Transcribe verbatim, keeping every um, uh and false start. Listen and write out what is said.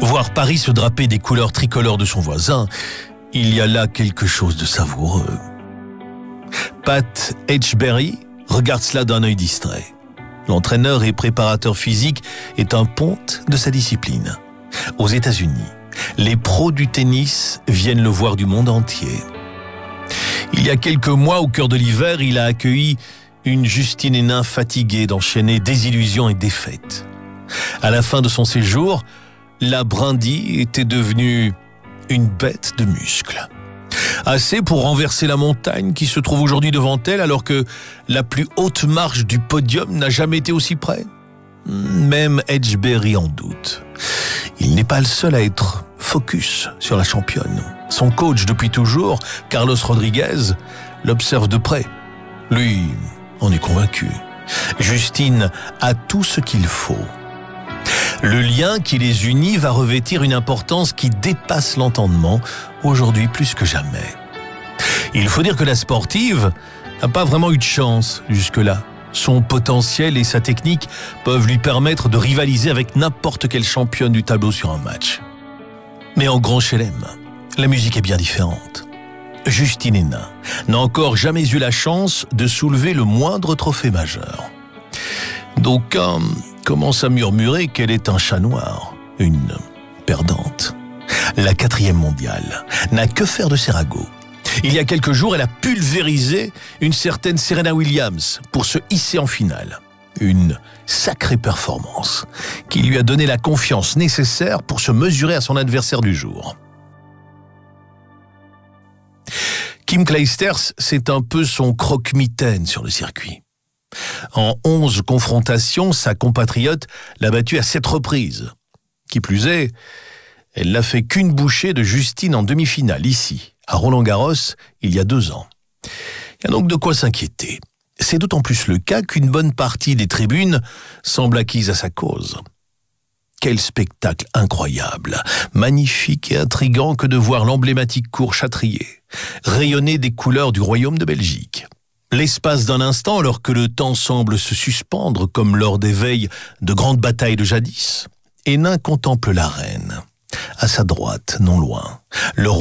Voir Paris se draper des couleurs tricolores de son voisin, il y a là quelque chose de savoureux. Pat Edgeberry regarde cela d'un œil distrait. L'entraîneur et préparateur physique est un ponte de sa discipline. Aux États-Unis, les pros du tennis viennent le voir du monde entier. Il y a quelques mois, au cœur de l'hiver, il a accueilli une Justine Henin fatiguée d'enchaîner désillusions et défaites. À la fin de son séjour, la brindille était devenue une bête de muscles. Assez pour renverser la montagne qui se trouve aujourd'hui devant elle, alors que la plus haute marche du podium n'a jamais été aussi près. Même Edgeberry en doute. Il n'est pas le seul à être focus sur la championne. Son coach depuis toujours, Carlos Rodriguez, l'observe de près. Lui en est convaincu. Justine a tout ce qu'il faut. Le lien qui les unit va revêtir une importance qui dépasse l'entendement, aujourd'hui plus que jamais. Il faut dire que la sportive n'a pas vraiment eu de chance jusque-là. Son potentiel et sa technique peuvent lui permettre de rivaliser avec n'importe quelle championne du tableau sur un match. Mais en Grand Chelem, la musique est bien différente. Justine Henin n'a encore jamais eu la chance de soulever le moindre trophée majeur. D'aucuns commencent à murmurer qu'elle est un chat noir, une perdante. La quatrième mondiale n'a que faire de ses ragots. Il y a quelques jours, elle a pulvérisé une certaine Serena Williams pour se hisser en finale. Une sacrée performance qui lui a donné la confiance nécessaire pour se mesurer à son adversaire du jour. Kim Clijsters, c'est un peu son croque-mitaine sur le circuit. En onze confrontations, sa compatriote l'a battue à sept reprises. Qui plus est, elle n'a fait qu'une bouchée de Justine en demi-finale, ici, à Roland-Garros, il y a deux ans. Il y a donc de quoi s'inquiéter. C'est d'autant plus le cas qu'une bonne partie des tribunes semble acquise à sa cause. Quel spectacle incroyable, magnifique et intrigant que de voir l'emblématique cour Châtrier rayonner des couleurs du royaume de Belgique. L'espace d'un instant, alors que le temps semble se suspendre comme lors des veilles de grandes batailles de jadis, Henin contemple la reine. À sa droite, non loin, le